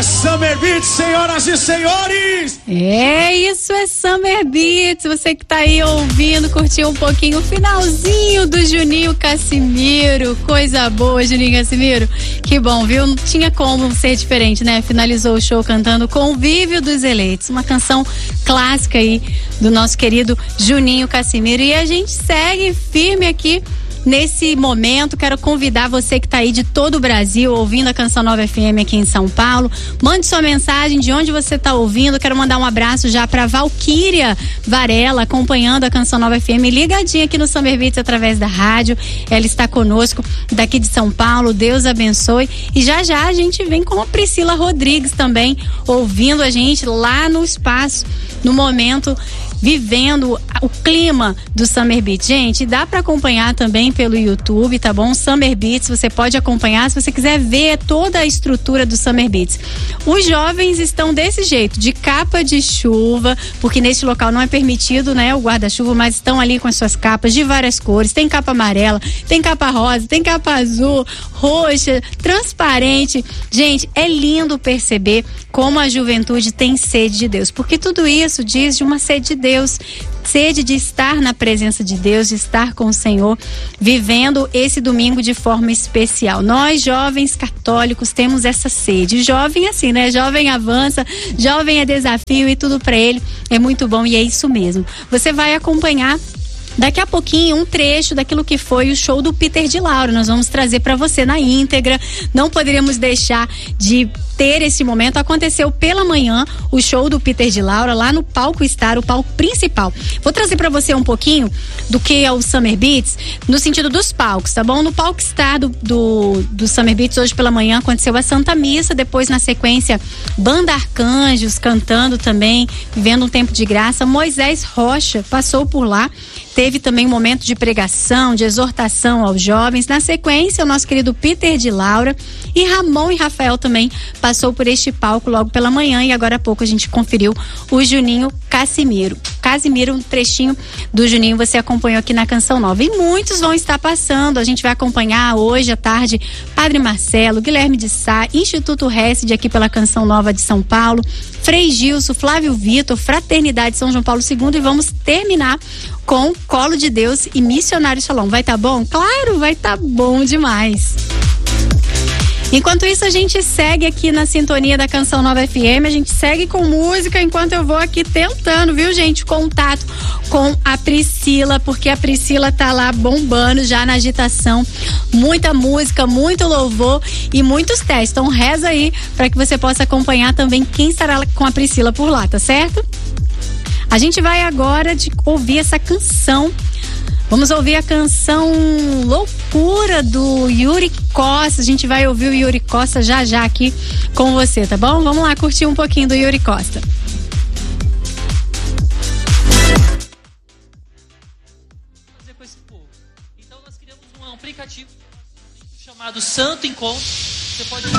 Summer Beats, senhoras e senhores! É, isso é Summer Beats. Você que tá aí ouvindo, curtiu um pouquinho o finalzinho do Juninho Cassimiro. Coisa boa, Juninho Cassimiro. Que bom, viu? Não tinha como ser diferente, né? Finalizou o show cantando Convívio dos Eleitos, uma canção clássica aí do nosso querido Juninho Cassimiro. E a gente segue firme aqui nesse momento. Quero convidar você que está aí de todo o Brasil ouvindo a Canção Nova FM aqui em São Paulo. Mande sua mensagem de onde você está ouvindo. Quero mandar um abraço já para Valquíria Varela, acompanhando a Canção Nova FM, ligadinha aqui no Summer Beats através da rádio. Ela está conosco daqui de São Paulo. Deus abençoe. E já já a gente vem com a Priscila Rodrigues também ouvindo a gente lá no espaço, no momento, vivendo o clima do Summer Beats. Gente, dá para acompanhar também pelo YouTube, tá bom? Summer Beats, você pode acompanhar se você quiser ver toda a estrutura do Summer Beats. Os jovens estão desse jeito, de capa de chuva, porque neste local não é permitido, né, o guarda-chuva, mas estão ali com as suas capas de várias cores. Tem capa amarela, tem capa rosa, tem capa azul, roxa, transparente. Gente, é lindo perceber como a juventude tem sede de Deus, porque tudo isso diz de uma sede de Deus, sede de estar na presença de Deus, de estar com o Senhor, vivendo esse domingo de forma especial. Nós, jovens católicos, temos essa sede. Jovem assim, né? Jovem avança, jovem é desafio e tudo para ele é muito bom, e é isso mesmo. Você vai acompanhar daqui a pouquinho um trecho daquilo que foi o show do Peter de Laura. Nós vamos trazer para você na íntegra. Não poderíamos deixar de ter esse momento. Aconteceu pela manhã o show do Peter de Laura lá no Palco Star, o palco principal. Vou trazer para você um pouquinho do que é o Summer Beats no sentido dos palcos, tá bom? No Palco Star do Summer Beats hoje pela manhã aconteceu a Santa Missa, depois na sequência Banda Arcanjos cantando também, vivendo um tempo de graça. Moisés Rocha passou por lá. Teve também um momento de pregação, de exortação aos jovens. Na sequência, o nosso querido Peter de Laura e Ramon e Rafael também passou por este palco logo pela manhã, e agora há pouco a gente conferiu o Juninho Cassimiro. Casimiro, um trechinho do Juninho você acompanhou aqui na Canção Nova. E muitos vão estar passando. A gente vai acompanhar hoje à tarde Padre Marcelo, Guilherme de Sá, Instituto Hesed aqui pela Canção Nova de São Paulo, Frei Gilson, Flávio Vitor, Fraternidade São João Paulo II, e vamos terminar com Colo de Deus e Missionário Shalom. Vai tá bom? Claro, vai tá bom demais. Enquanto isso, a gente segue aqui na sintonia da Canção Nova FM, a gente segue com música enquanto eu vou aqui tentando, viu, gente, contato com a Priscila, porque a Priscila tá lá bombando já na agitação. Muita música, muito louvor e muitos testes. Então reza aí para que você possa acompanhar também quem estará com a Priscila por lá, tá certo? A gente vai agora ouvir essa canção. Vamos ouvir a canção Loucura do Yuri Costa. A gente vai ouvir o Yuri Costa já já aqui com você, tá bom? Vamos lá curtir um pouquinho do Yuri Costa. Fazer com esse povo. Então nós criamos um aplicativo chamado Santo Encontro. Você pode